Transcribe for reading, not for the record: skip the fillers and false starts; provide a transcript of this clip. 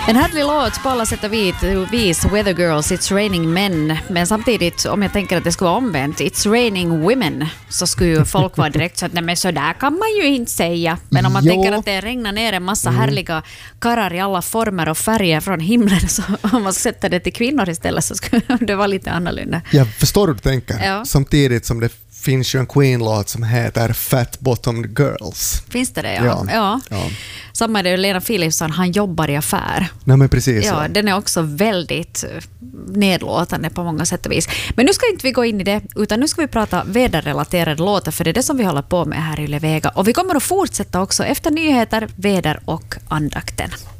En härlig låt på alla sätt och vis, Weather Girls, It's Raining Men. Men samtidigt, om jag tänker att det skulle vara omvänt, It's Raining Women, så skulle ju folk vara direkt så att nej, men så där kan man ju inte säga. Men om man tänker att det regnar ner en massa härliga karrar i alla former och färger från himlen, så om man sätter det till kvinnor istället så skulle det vara lite annorlunda. Jag förstår hur du tänker. Ja. Samtidigt som det finns ju en Queen-låt som heter Fat Bottomed Girls. Finns det det? Ja. Samma är det, Lena Philipsson, han jobbar i affär. Nej, men precis. Ja, den är också väldigt nedlåtande på många sätt och vis. Men nu ska inte vi gå in i det, utan nu ska vi prata väderrelaterade låtar, för det är det som vi håller på med här i Yle Vega. Och vi kommer att fortsätta också efter nyheter, väder och andakten.